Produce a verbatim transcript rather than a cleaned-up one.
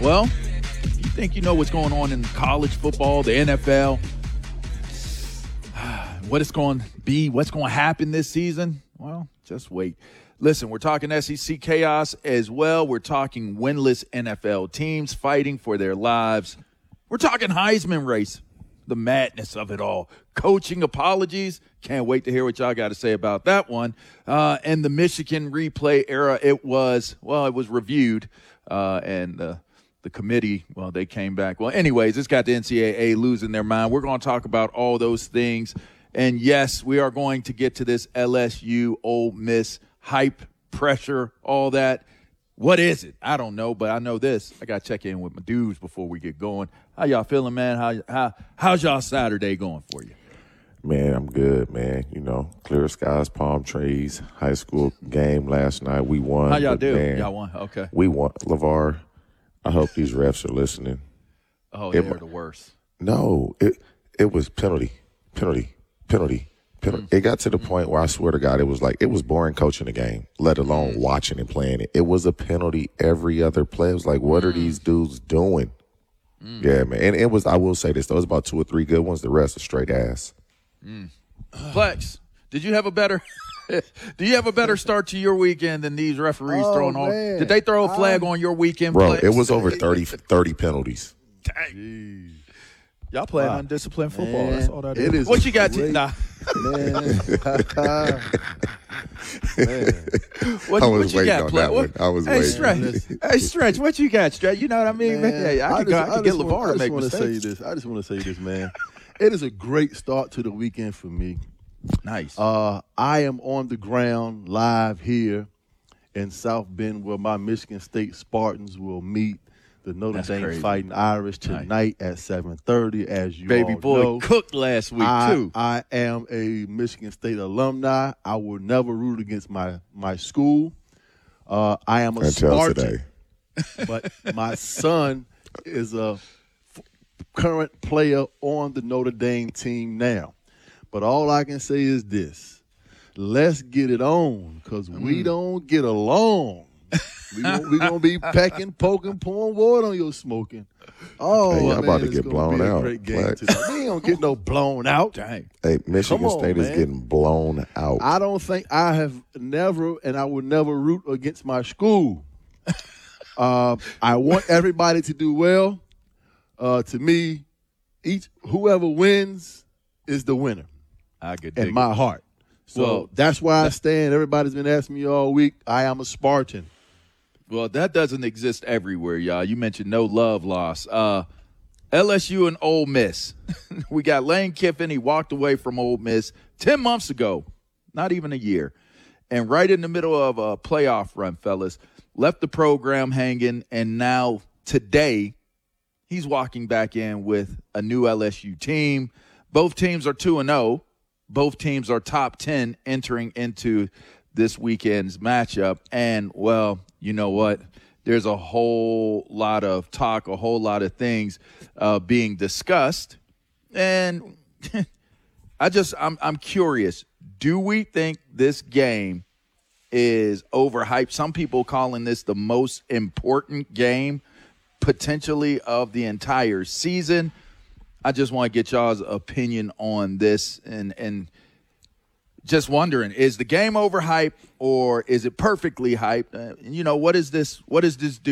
Well, you think you know what's going on in college football, the N F L, what it's going to be, what's going to happen this season? Well, just wait. Listen, we're talking S E C chaos as well. We're talking winless N F L teams fighting for their lives. We're talking Heisman race, the madness of it all. Coaching apologies. Can't wait to hear what y'all got to say about that one. Uh, and the Michigan replay era, it was, well, it was reviewed. Uh, and uh, the committee, well, they came back. Well, anyways, it's got the N C double A losing their mind. We're going to talk about all those things. And, yes, we are going to get to this L S U Ole Miss hype, pressure, all that. What is it? I don't know, but I know this. I got to check in with my dudes before we get going. How y'all feeling, man? How how how's y'all Saturday going for you? Man, I'm good, man. You know, clear skies, palm trees, high school game last night. We won. How y'all do? Man, Y'all won? Okay. We won. LeVar, I hope these refs are listening. Oh, it, they're the worst. No, it it was penalty, penalty, penalty, penalty. Mm. It got to the mm. point where I swear to God, it was like, it was boring coaching the game, let alone mm. watching and playing it. It was a penalty every other play. It was like, what mm. are these dudes doing? Mm. Yeah, man. And it was, I will say this, there was about two or three good ones. The rest are straight ass. Mm. Plex, did you have a better do you have a better start to your weekend than these referees oh, throwing man. on? Did they throw a flag I, on your weekend, Bro, Plex? it was over thirty, thirty penalties. Dang. Y'all playing wow. undisciplined football. Man, That's all that is. is. What you got? Great, to, nah. Man. man. What, I was what you waiting got, on Play? that one. I was hey, waiting. Stretch. hey, Stretch, what you got, Stretch? You know what I mean? Man, hey, I, I can, just, go, I can get LeVar to make mistakes. Say this. I just want to say this, man. It is a great start to the weekend for me. Nice. Uh, I am on the ground live here in South Bend where my Michigan State Spartans will meet the Notre That's Dame crazy. Fighting Irish tonight nice. at seven thirty, as you Baby all boy know. cooked last week, I, too. I am a Michigan State alumni. I will never root against my, my school. Uh, I am a Until Spartan. Today. But my son is a f- current player on the Notre Dame team now. But all I can say is this. Let's get it on, because mm. we don't get along. We're going we to be pecking, poking, pouring water on your smoking. Oh, hey, y'all man, about to it's get blown be a out. Great game today. We ain't going to get no blown out. Dang. Hey, Michigan on, State man. is getting blown out. I don't think I have never, and I would never root against my school. uh, I want everybody to do well. Uh, to me, each whoever wins is the winner. I could in dig my it. heart. So well, that's where I stand. Everybody's been asking me all week. I am a Spartan. Well, that doesn't exist everywhere, y'all. You mentioned no love loss. Uh, L S U and Ole Miss. We got Lane Kiffin. He walked away from Ole Miss ten months ago, not even a year. And right in the middle of a playoff run, fellas, left the program hanging, and now today he's walking back in with a new L S U team. Both teams are two and oh. Both teams are top ten entering into this weekend's matchup. And, well, you know what? There's a whole lot of talk, a whole lot of things uh, being discussed. And I just, I'm, I'm curious. Do we think this game is overhyped? Some people calling this the most important game potentially of the entire season. I just want to get y'all's opinion on this, and and just wondering, is the game overhyped or is it perfectly hyped? Uh, you know, what is this? What does this do?